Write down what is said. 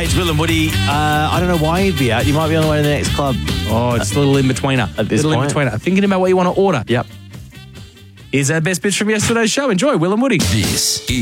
Hey, it's Will and Woody. I don't know why he'd be out. You might be on the way to the next club. Oh, it's a little in-betweener. At this point. In-betweener. Thinking about what you want to order. Yep. Here's our best bits from yesterday's show. Enjoy, Will and Woody. This is